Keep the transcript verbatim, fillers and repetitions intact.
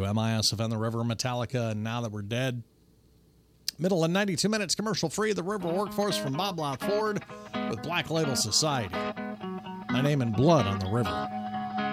M I S F and the River, Metallica, and Now That We're Dead. Middle of ninety-two minutes, commercial free, The River Workforce from Bob Blount Ford with Black Label Society. My Name in Blood on the River.